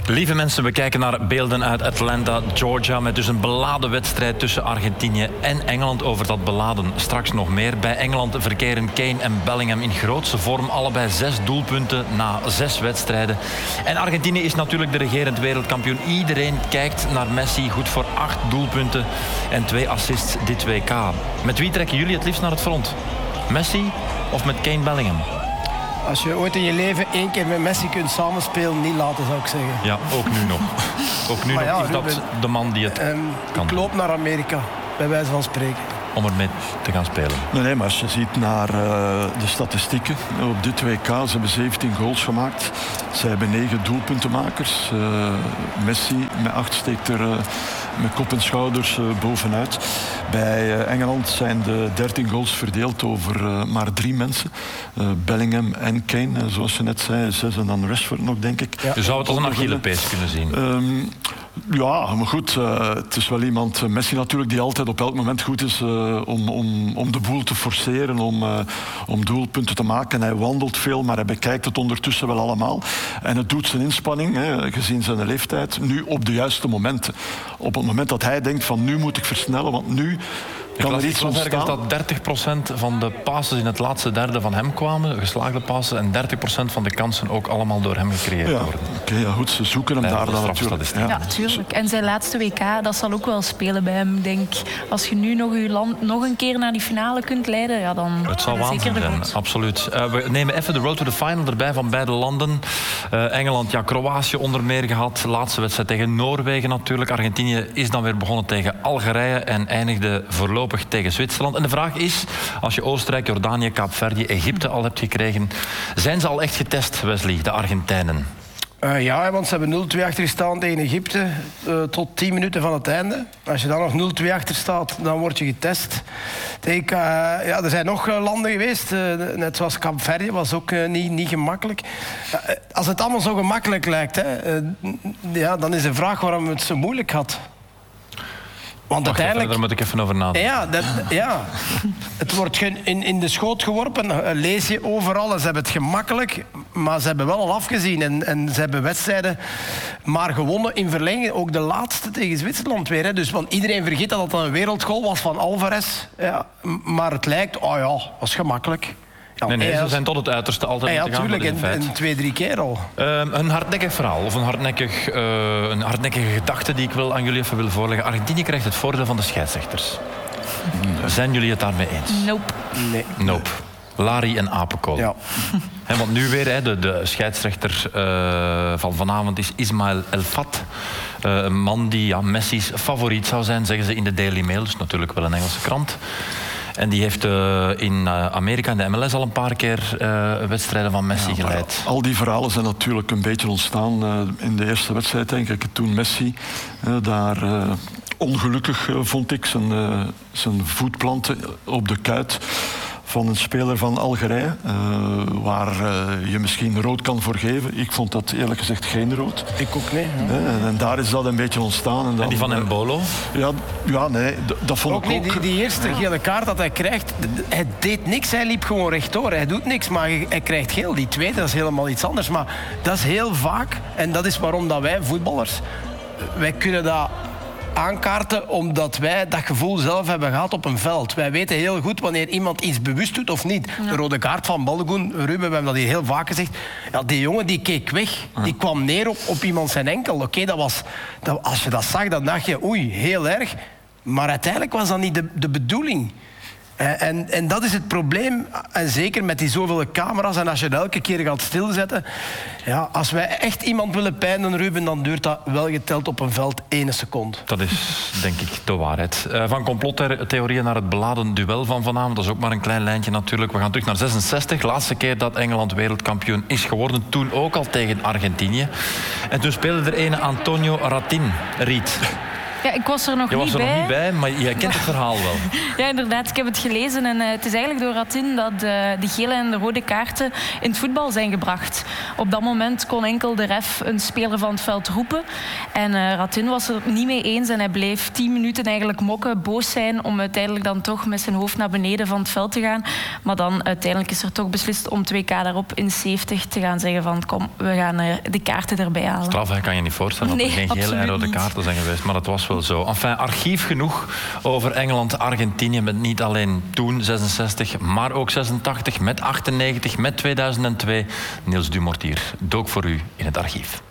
Lieve mensen, we kijken naar beelden uit Atlanta, Georgia, met dus een beladen wedstrijd tussen Argentinië en Engeland. Over dat beladen straks nog meer. Bij Engeland verkeren Kane en Bellingham in grootste vorm. Allebei 6 doelpunten na 6 wedstrijden. En Argentinië is natuurlijk de regerend wereldkampioen. Iedereen kijkt naar Messi, goed voor 8 doelpunten en 2 assists dit WK. Met wie trekken jullie het liefst naar het front? Messi of met Kane Bellingham? Als je ooit in je leven 1 keer met Messi kunt samenspelen, niet laten, zou ik zeggen. Ja, ook nu nog. Ook nu nog is Ruben, dat de man die het kan. Ik loop naar Amerika, bij wijze van spreken. Om ermee te gaan spelen. Nee, maar als je ziet naar de statistieken op dit WK, ze hebben 17 goals gemaakt. Ze hebben 9 doelpuntenmakers. Messi met 8 steekt er met kop en schouders bovenuit. Bij Engeland zijn de 13 goals verdeeld over maar 3 mensen. Bellingham en Kane, zoals je net zei. 6 en dan Rashford nog, denk ik. Ja. Je zou het als een Achillepees kunnen zien. Ja, maar goed, het is wel iemand, Messi natuurlijk, die altijd op elk moment goed is om de boel te forceren, om doelpunten te maken. Hij wandelt veel, maar hij bekijkt het ondertussen wel allemaal. En het doet zijn inspanning, gezien zijn leeftijd, nu op de juiste momenten. Op het moment dat hij denkt van nu moet ik versnellen, want nu kan er iets ontstaan. Dat 30% van de passes in het laatste derde van hem kwamen, geslaagde passes, en 30% van de kansen ook allemaal door hem gecreëerd worden. Oké, goed, ze zoeken hem daar dan natuurlijk. Ja, natuurlijk. En zijn laatste WK, dat zal ook wel spelen bij hem. Ik denk, als je nu nog je land nog een keer naar die finale kunt leiden, ja, dan het zal waanzin zijn, absoluut. We nemen even de road to the final erbij van beide landen. Engeland, ja, Kroatië onder meer gehad. Laatste wedstrijd tegen Noorwegen natuurlijk. Argentinië is dan weer begonnen tegen Algerije en eindigde voorlopig tegen Zwitserland. En de vraag is, als je Oostenrijk, Jordanië, Kaapverdië, Egypte al hebt gekregen, zijn ze al echt getest, Wesley, de Argentijnen? Ja, want ze hebben 0-2 achter gestaan tegen Egypte tot 10 minuten van het einde. Als je dan nog 0-2 achter staat, dan word je getest. Er zijn nog landen geweest, net zoals Kaapverdië, was ook niet gemakkelijk. Als het allemaal zo gemakkelijk lijkt, dan is de vraag waarom het zo moeilijk had. Want uiteindelijk, daar moet ik even over nadenken. Het wordt in de schoot geworpen, lees je overal. Ze hebben het gemakkelijk, maar ze hebben wel al afgezien. En ze hebben wedstrijden maar gewonnen in verlenging. Ook de laatste tegen Zwitserland weer. Hè. Dus, want iedereen vergeet dat het een wereldgoal was van Alvarez. Ja, maar het lijkt, was gemakkelijk. Ja, nee, ze zijn tot het uiterste altijd ja, te gaan. Natuurlijk, en 2-3 keer al. Een hardnekkig verhaal, of een hardnekkige gedachte die ik aan jullie even wil voorleggen. Argentinië krijgt het voordeel van de scheidsrechters. Zijn jullie het daarmee eens? Nope. Nee. Nope. Lari en apenkool. Ja. Want nu weer, de scheidsrechter van vanavond is Ismael El Fat. Een man die Messi's favoriet zou zijn, zeggen ze in de Daily Mail. Dus natuurlijk wel een Engelse krant. En die heeft in Amerika en de MLS al een paar keer wedstrijden van Messi geleid. Al die verhalen zijn natuurlijk een beetje ontstaan in de eerste wedstrijd, denk ik. Toen Messi daar ongelukkig, vond ik, zijn voet plantte op de kuit van een speler van Algerije, waar je misschien rood kan voor geven. Ik vond dat eerlijk gezegd geen rood. Ik ook niet. En daar is dat een beetje ontstaan. En, dan, en die van Embolo? Nee, dat vond ik ook. Die eerste gele kaart dat hij krijgt, hij deed niks, hij liep gewoon rechtdoor. Hij doet niks, maar hij krijgt geel. Die tweede, dat is helemaal iets anders. Maar dat is heel vaak, en dat is waarom dat wij voetballers, wij kunnen dat aankaarten omdat wij dat gevoel zelf hebben gehad op een veld. Wij weten heel goed wanneer iemand iets bewust doet of niet. Ja. De rode kaart van Balogun, Ruben, we hebben dat hier heel vaak gezegd. Ja, die jongen die keek weg. Die kwam neer op iemand zijn enkel. Oké, als je dat zag, dan dacht je, oei, heel erg. Maar uiteindelijk was dat niet de bedoeling. En dat is het probleem, en zeker met die zoveel camera's, en als je het elke keer gaat stilzetten. Ja, als wij echt iemand willen pijnen, Ruben, dan duurt dat wel geteld op een veld 1 seconde. Dat is, denk ik, de waarheid. Van complottheorieën naar het beladen duel van vanavond. Dat is ook maar een klein lijntje natuurlijk. We gaan terug naar 66. Laatste keer dat Engeland wereldkampioen is geworden. Toen ook al tegen Argentinië. En toen speelde er ene Antonio Ried. Ja, ik was er nog Je was er niet nog bij. niet bij, maar je kent het verhaal wel. Ja, inderdaad. Ik heb het gelezen. En het is eigenlijk door Ratin dat de gele en de rode kaarten in het voetbal zijn gebracht. Op dat moment kon enkel de ref een speler van het veld roepen. En Ratin was er niet mee eens. En hij bleef 10 minuten eigenlijk mokken, boos zijn, om uiteindelijk dan toch met zijn hoofd naar beneden van het veld te gaan. Maar dan uiteindelijk is er toch beslist om 2K daarop in 70 te gaan zeggen van kom, we gaan de kaarten erbij halen. Straf, ik kan je niet voorstellen dat er Nee, geen gele en absoluut rode niet. kaarten zijn geweest. Maar dat was wel zo. Enfin, archief genoeg over Engeland-Argentinië. Met niet alleen toen 66, maar ook 86, met 98, met 2002. Niels Dumortier dook voor u in het archief.